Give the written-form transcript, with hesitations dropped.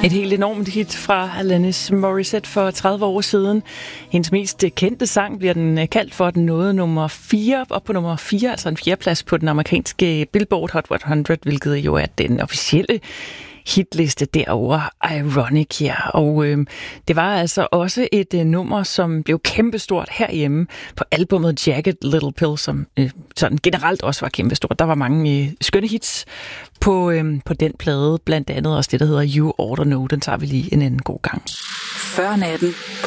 Et helt enormt hit fra Alanis Morissette for 30 år siden. Hendes mest kendte sang bliver den kaldt for, den nåede nummer 4, op på nummer 4, altså en 4. plads på den amerikanske Billboard Hot 100, hvilket jo er den officielle hitliste derovre, Ironic her. Og det var altså også et nummer, som blev kæmpestort herhjemme på albumet Jagged Little Pill, som sådan generelt også var kæmpestort. Der var mange skønne hits på den plade, blandt andet også det, der hedder You Oughta Know. Den tager vi lige en anden god gang. Før natten.